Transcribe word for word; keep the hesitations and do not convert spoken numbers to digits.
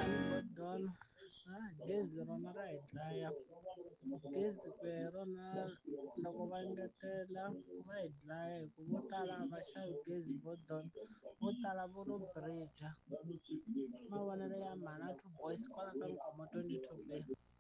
tanihi bodon ah gezi rona ra hi dlaya gezi ku ya hi rona loko va engetela va hi dlaya hi ku vo tala a va xavi gezi bodon vo tala vo ro bridge mavonelo ya mhana two boys kwala ka nkomo twenty two b.